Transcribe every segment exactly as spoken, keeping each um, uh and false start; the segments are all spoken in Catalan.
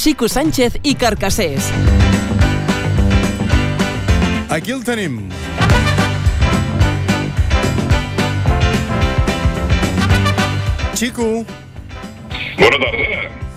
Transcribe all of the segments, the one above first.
Xico Sánchez i Carcassés. Aquí el tenim. Xico. Bona tarda.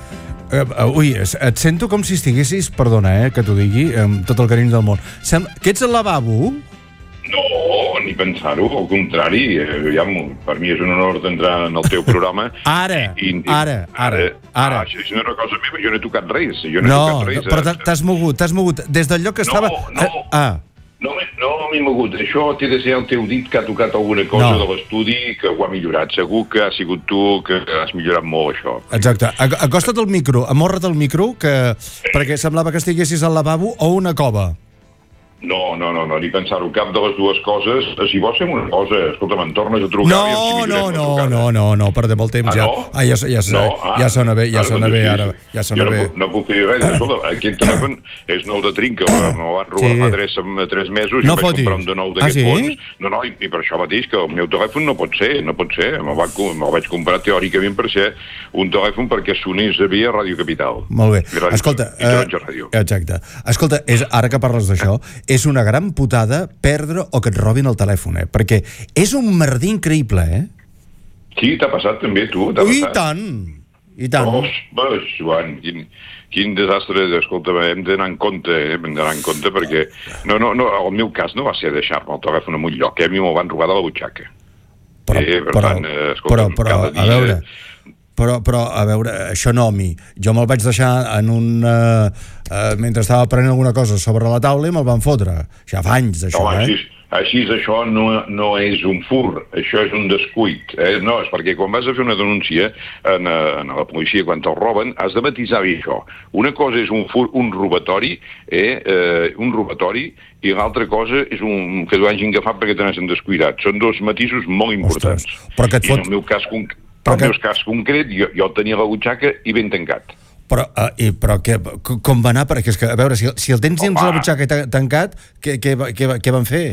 Uh, ui, et sento com si estiguessis, perdona, eh, que t'ho digui, amb tot el carinyo del món. Sem que ets al lavabo? No, ni pensar-ho, al contrari. Eh, ja, per mi és un honor d'entrar en el teu programa. Ara, I, i, ara, ara, ara. Ah, això és una cosa meva, jo no he tocat res. Jo no, no, he tocat res, no però t'has mogut, t'has mogut. Des del lloc que no, estava... No, ah. no, no m'he mogut. Això té de ser el teu dit que ha tocat alguna cosa no. de l'estudi que ho ha millorat. Segur que ha sigut tu que has millorat molt, això. Exacte. Acosta't al micro, amorra't al micro, que... perquè semblava que estiguessis al lavabo o una cova. No, no, no, no, ni pensar-ho, cap de les dues coses. Si vols fem una cosa, escolta, me'n tornes a trucar... No, no, no, no, no, no, perdem el temps, ah, ja. No? Ah, ja, ja, ja, no? ah, ja sona bé, ja sona bé, ara, ja sona jo bé. No, no puc dir res, escolta, aquest telèfon és nou de trinca, me van robar sí. fa tres, tres mesos, no jo vaig comprar un de nou d'aquests ah, sí? fons. No, no, i, i per això mateix, que el meu telèfon no pot ser, no pot ser, me'l me vaig comprar teòricament per ser un telèfon perquè sonés via Ràdio Capital. Molt bé, Ràdio, escolta, i Taronja Ràdio. Exacte, escolta, és, ara que parles d'això, és una gran putada perdre o que et robin el telèfon, eh? Perquè és un merder increïble, eh? Sí, t'ha passat també, tu? I tant, i tant. Oh, pues, Joan, quin, quin desastre, escolta, hem d'anar en compte, eh? hem d'anar en compte perquè... No, no, no, el meu cas no va ser deixar-me el telèfon en un lloc, eh? A mi me'l van robar de la butxaca. Però, eh, per però, tant, eh, escolta, però, però cada dia... a veure... Però, però, a veure, això no, mi. Jo me'l vaig deixar en un... Uh, uh, mentre estava prenent alguna cosa sobre la taula i me'l van fotre. Ja fa anys, d'això, no, eh? Així, així això no, no és un fur, això és un descuit. Eh? No, és perquè quan vas a fer una denúncia en, en la policia quan te'l roben, has de matisar bé això. Una cosa és un fur, un robatori, eh? Eh, un robatori, i l'altra cosa és un que t'ho hagin agafat perquè te n'has descuidat. Són dos matisos molt importants. Ostres, però que et fot... I en el meu cas concret, en el meu cas concret jo, jo el tenia a la butxaca i ben tancat. Però, uh, i, però què, com va anar? Perquè és que, a veure, si, si el tens dins la butxaca tancat, què, què, què, què van fer?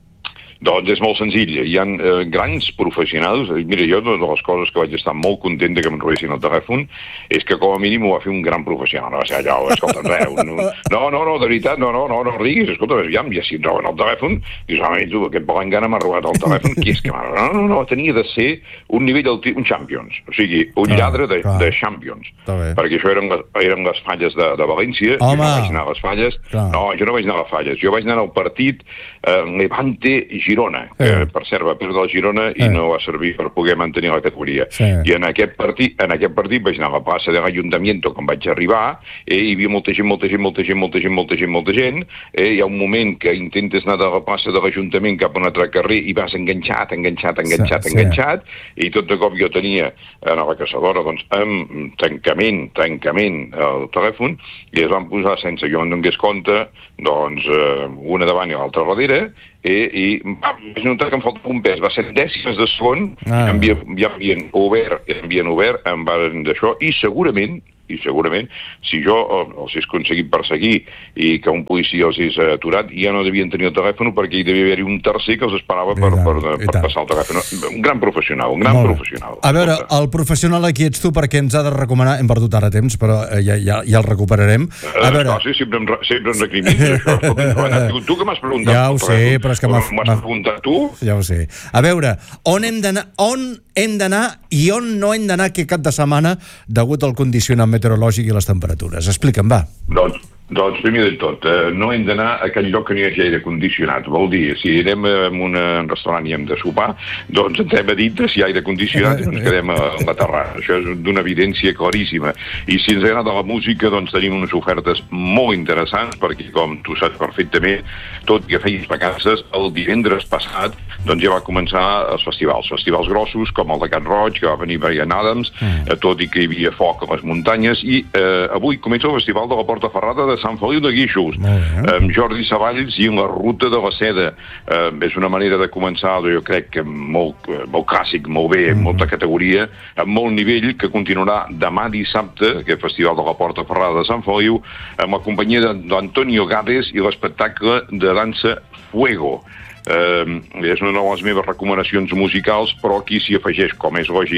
Doncs és molt senzill. Hi ha eh, grans professionals. Mira, jo, una de les coses que vaig estar molt content de que em robessin el telèfon és que, com a mínim, ho va fer un gran professional. No va ser allò, escolta, res, un, un... no, no, no, de veritat, no, no, no, no riguis, escolta, ja, ja si et roben el telèfon, dius, ah, tu, aquest palangana m'ha robat el telèfon, qui és que m'ha robat? No, no, no, tenia de ser un nivell, un Champions, o sigui, un lladre de, de Champions, perquè això eren les, eren les falles de, de València, Home. jo no vaig anar a les falles, clar. no, jo no vaig anar a les falles, jo vaig anar al partit eh, Levante Girona, que eh. per cert va perdre el Girona i eh. no va servir per poder mantenir la categoria. Sí. I en aquest partit en aquest partit vaig anar a la plaça de l'Ajuntamiento quan vaig arribar, eh, hi havia molta gent, molta gent, molta gent, molta gent, molta gent, molta gent, eh, hi ha un moment que intentes anar de la plaça de l'Ajuntament cap a un altre carrer i vas enganxat, enganxat, enganxat, sí, enganxat, sí. I tot de cop jo tenia a la caçadora, doncs, amb tancament, tancament el telèfon, i es van posar sense que jo me'n donés compte, doncs, eh, una davant i l'altra darrere, Eh, i vaig notar que em faltava un pes, va ser dècimes de segon, ah. ja m'havien obert, ja m'havien obert, em van d'això, i segurament, i segurament, si jo els hagués aconseguit perseguir i que un policia els hagués aturat, ja no devien tenir el telèfon perquè hi devia haver-hi un tercer que els esperava per, per, per passar el telèfon. Un gran professional, un gran Molt professional. A veure, el professional aquí ets tu perquè ens ha de recomanar, hem perdut ara temps, però ja, ja, ja el recuperarem. A veure... Uh, sí, sempre em, sempre em recrimines això. Tu que m'has preguntat... Ja ho sé, però és que m'has preguntat tu? Ja ho sé. A veure, on hem d'anar, on hem d'anar i on no hem d'anar aquest cap de setmana degut al condicionament meteorològic i les temperatures. Explica'm, va. Doncs, doncs primer de tot, eh, no hem d'anar a aquell lloc que no hi hagi aire condicionat. Vol dir, si anem a un restaurant i hem de sopar, doncs ens hem dit si hi ha aire condicionat i ens quedem a la terrassa. Això és d'una evidència claríssima. I si ens agrada la música, doncs tenim unes ofertes molt interessants, perquè com tu saps perfectament, tot i que feies vacances, el divendres passat doncs ja va començar els festivals. Festivals grossos, com el de Can Roig, que va venir Brian Adams, mm. eh, tot i que hi havia foc a les muntanyes, i eh, avui comença el festival de la Porta Ferrada de Sant Feliu de Guíxols, mm. amb Jordi Savalls i la Ruta de la Seda. Eh, és una manera de començar, jo crec que molt, molt clàssic, molt bé, mm. molta categoria, amb molt nivell, que continuarà demà dissabte, aquest festival de la Porta Ferrada de Sant Feliu, amb la companyia d'Antonio Gades i l'espectacle de dansa Fuego. Uh, és una de les meves recomanacions musicals, però aquí s'hi afegeix, com és lògic,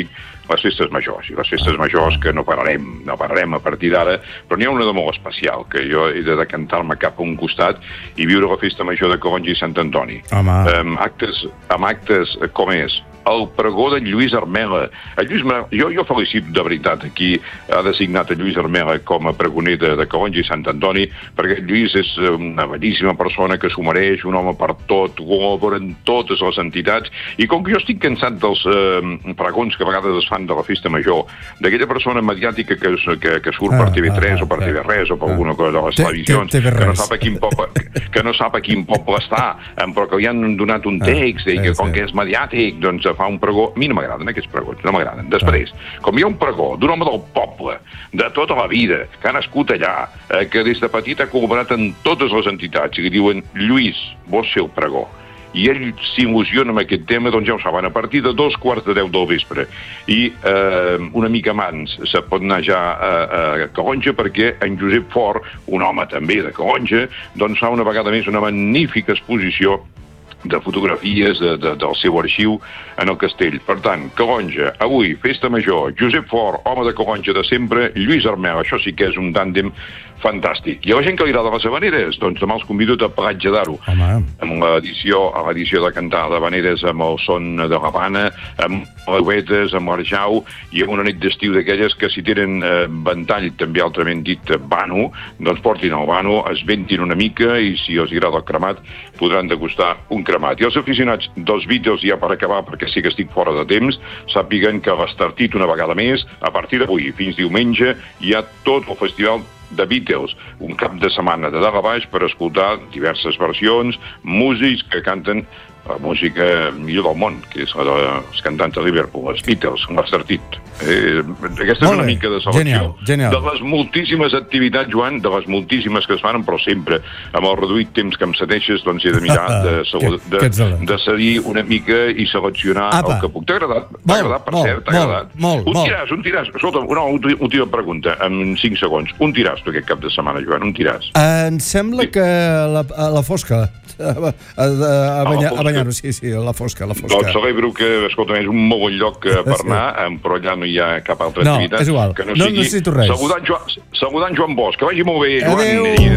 les festes majors, i les festes majors que no pararem, no pararem a partir d'ara, però n'hi ha una de molt especial, que jo he de decantar-me cap a un costat i viure la festa major de Calonge i Sant Antoni. Amb actes, amb actes com és el pregó de Lluís Armela. Lluís, jo, jo felicito de veritat aquí ha designat a Lluís Armela com a pregoner de, de Calonge i Sant Antoni, perquè Lluís és una bellíssima persona que s'ho mereix, un home per tot, col·labora en totes les entitats, i com que jo estic cansat dels eh, pregons que a vegades es fan de la festa major, d'aquella persona mediàtica que, que, que surt per T V tres o per T V tres o per alguna cosa de les televisions, que no sap a quin poble, que no sap a quin poble està, però que li han donat un text i que com que és mediàtic, doncs fa un pregó. A mi no m'agraden aquests pregons, no m'agraden. Després, com hi ha un pregó d'un home del poble, de tota la vida, que ha nascut allà, eh, que des de petit ha col·laborat en totes les entitats, i que diuen, Lluís, vols fer el pregó? I ell s'il·lusiona amb aquest tema, doncs ja ho saben, a partir de dos quarts de deu del vespre. I eh, una mica abans se pot anar ja a, a Calonge, perquè en Josep Fort, un home també de Calonge, doncs fa una vegada més una magnífica exposició de fotografies de, de, del seu arxiu en el castell. Per tant, Calonge, avui, festa major, Josep Fort, home de Calonge de sempre, Lluís Armela, això sí que és un tàndem fantàstic. I a la gent que li agrada les habaneres, doncs demà els convido a Platja d'Aro, amb l'edició a l'edició de cantar d'habaneres amb el son de l'Havana, amb l'Uetes, amb l'Arjau, i amb una nit d'estiu d'aquelles que si tenen eh, ventall, també altrament dit vano, doncs portin el vano, es ventin una mica, i si els agrada el cremat, podran degustar un cremat. I els aficionats dels Beatles, ja per acabar, perquè sí que estic fora de temps, sàpiguen que l'Estartit una vegada més, a partir d'avui fins diumenge, hi ha tot el festival de Beatles, un cap de setmana de dalt a baix per escoltar diverses versions, músics que canten la música millor del món, que és la dels cantants de Liverpool, els Beatles, l'Estartit. Eh, aquesta és una mica de selecció genial, genial. de les moltíssimes activitats, Joan, de les moltíssimes que es fan, però sempre amb el reduït temps que em cedeixes, doncs he de mirar de, de, de, de cedir una mica i seleccionar Apa. el que puc. T'ha agradat? T'ha agradat, per molt, cert, t'ha agradat? Molt, un tiràs, un tiràs. Escolta, una última pregunta, en cinc segons. Un tiràs tu aquest cap de setmana, Joan, un tiràs. Em sembla sí. que la, a la fosca, a, a, a, banya, a banyar-ho, sí, sí, a la fosca, a la fosca. Doncs celebro que, escolta, és un molt bon lloc per anar, sí. però allà no hi ha cap altra no, activitat. És igual. Que no, no sigui necessito res. Saludant Joan, saludant Joan Bosch. Que vagi molt bé, Joan. Adéu.